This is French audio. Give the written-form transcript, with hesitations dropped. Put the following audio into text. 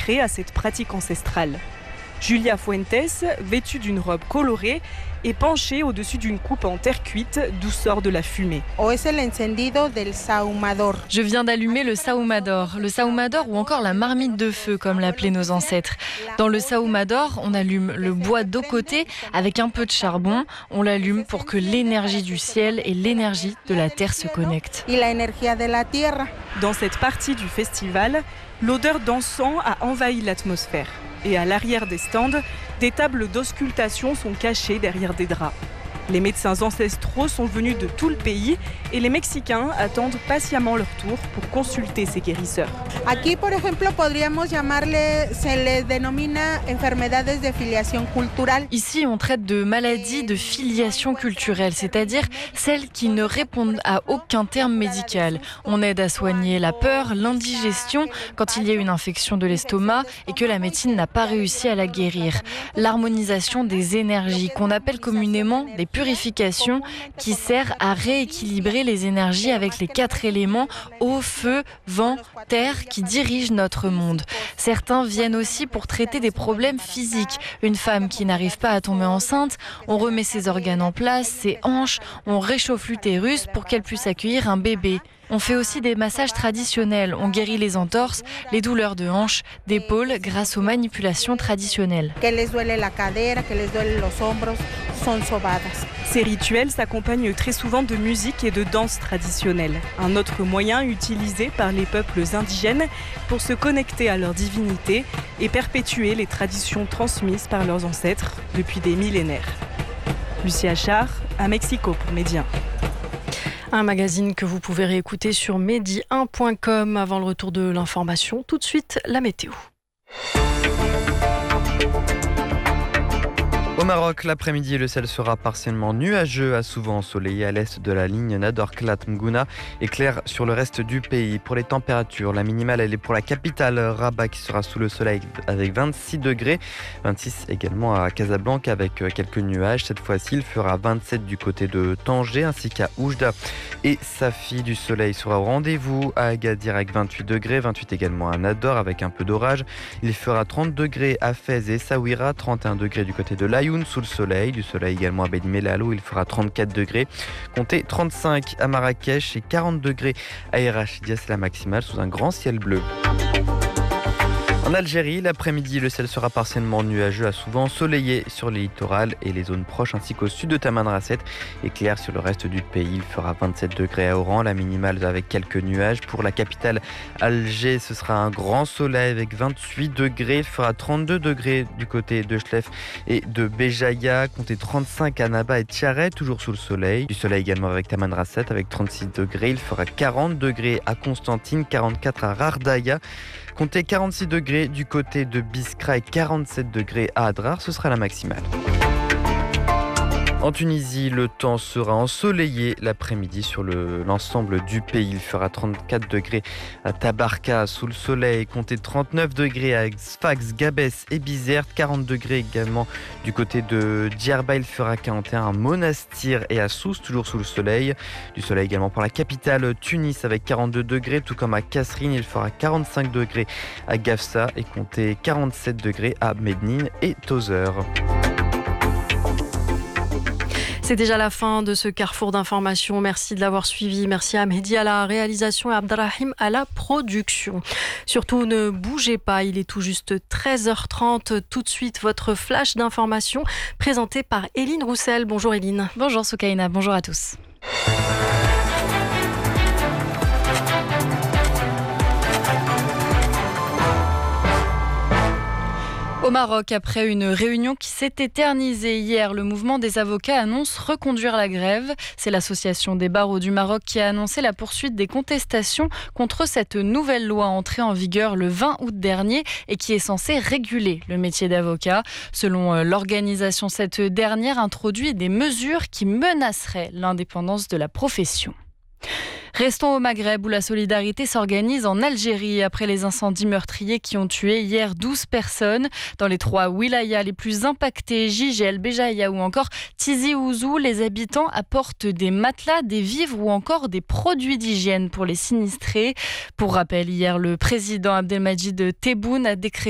consacrée à cette pratique ancestrale. Julia Fuentes, vêtue d'une robe colorée, est penchée au-dessus d'une coupe en terre cuite d'où sort de la fumée. Je viens d'allumer le sahumador ou encore la marmite de feu comme l'appelaient nos ancêtres. Dans le sahumador, on allume le bois d'au côté avec un peu de charbon. On l'allume pour que l'énergie du ciel et l'énergie de la terre se connectent. Dans cette partie du festival, l'odeur d'encens a envahi l'atmosphère. Et à l'arrière des stands, des tables d'auscultation sont cachées derrière des draps. Les médecins ancestraux sont venus de tout le pays et les Mexicains attendent patiemment leur tour pour consulter ces guérisseurs. Aquí, por ejemplo, podríamos se les denomina enfermedades de filiación cultural. Ici, on traite de maladies de filiation culturelle, c'est-à-dire celles qui ne répondent à aucun terme médical. On aide à soigner la peur, l'indigestion, quand il y a une infection de l'estomac et que la médecine n'a pas réussi à la guérir. L'harmonisation des énergies, qu'on appelle communément des purifications, qui sert à rééquilibrer les énergies avec les 4 éléments eau, feu, vent, terre qui dirigent notre monde. Certains viennent aussi pour traiter des problèmes physiques. Une femme qui n'arrive pas à tomber enceinte, on remet ses organes en place, ses hanches, on réchauffe l'utérus pour qu'elle puisse accueillir un bébé. On fait aussi des massages traditionnels. On guérit les entorses, les douleurs de hanches, d'épaules grâce aux manipulations traditionnelles. Ces rituels s'accompagnent très souvent de musique et de danse traditionnelle. Un autre moyen utilisé par les peuples indigènes pour se connecter à leur divinité et perpétuer les traditions transmises par leurs ancêtres depuis des millénaires. Lucie Achard, à Mexico pour Média. Un magazine que vous pouvez réécouter sur medi1.com avant le retour de l'information. Tout de suite, la météo. Au Maroc, l'après-midi, le ciel sera partiellement nuageux, à souvent ensoleillé à l'est de la ligne Nador-Klat-Mgouna et clair sur le reste du pays. Pour les températures, la minimale, elle est pour la capitale Rabat qui sera sous le soleil avec 26 degrés. 26 également à Casablanca avec quelques nuages. Cette fois-ci, il fera 27 du côté de Tanger ainsi qu'à Oujda. Et Safi, du soleil sera au rendez-vous à Agadir avec 28 degrés. 28 également à Nador avec un peu d'orage. Il fera 30 degrés à Fès et Essaouira. 31 degrés du côté de Laayoune sous le soleil. Du soleil également à Ben Mellal où il fera 34 degrés. Comptez 35 à Marrakech et 40 degrés à Erachidia, c'est la maximale sous un grand ciel bleu. En Algérie, l'après-midi, le ciel sera partiellement nuageux à souvent ensoleillé sur les littorales et les zones proches ainsi qu'au sud de Tamanrasset et clair sur le reste du pays. Il fera 27 degrés à Oran, la minimale avec quelques nuages. Pour la capitale Alger, ce sera un grand soleil avec 28 degrés. Il fera 32 degrés du côté de Chlef et de Béjaïa. Comptez 35 à Naba et Tiaret, toujours sous le soleil. Du soleil également avec Tamanrasset avec 36 degrés. Il fera 40 degrés à Constantine, 44 à Rardaya. Comptez 46 degrés du côté de Biskra et 47 degrés à Adrar, ce sera la maximale. En Tunisie, le temps sera ensoleillé l'après-midi sur l'ensemble du pays. Il fera 34 degrés à Tabarka sous le soleil. Comptez 39 degrés à Sfax, Gabès et Bizerte. 40 degrés également du côté de Djerba. Il fera 41 à Monastir et à Sousse, toujours sous le soleil. Du soleil également pour la capitale Tunis avec 42 degrés, tout comme à Kasserine. Il fera 45 degrés à Gafsa et comptez 47 degrés à Mednine et Tozeur. C'est déjà la fin de ce carrefour d'informations. Merci de l'avoir suivi. Merci à Mehdi à la réalisation et à Abdrahim à la production. Surtout, ne bougez pas. Il est tout juste 13h30. Tout de suite, votre flash d'informations présenté par Éline Roussel. Bonjour Éline. Bonjour Soukaina, bonjour à tous. Au Maroc, après une réunion qui s'est éternisée hier, le mouvement des avocats annonce reconduire la grève. C'est l'association des barreaux du Maroc qui a annoncé la poursuite des contestations contre cette nouvelle loi entrée en vigueur le 20 août dernier et qui est censée réguler le métier d'avocat. Selon l'organisation, cette dernière introduit des mesures qui menaceraient l'indépendance de la profession. Restons au Maghreb où la solidarité s'organise en Algérie après les incendies meurtriers qui ont tué hier 12 personnes. Dans les 3 wilayas les plus impactés, Jijel, Béjaïa ou encore Tizi Ouzou, les habitants apportent des matelas, des vivres ou encore des produits d'hygiène pour les sinistrés. Pour rappel, hier, le président Abdelmadjid Tebboune a décrété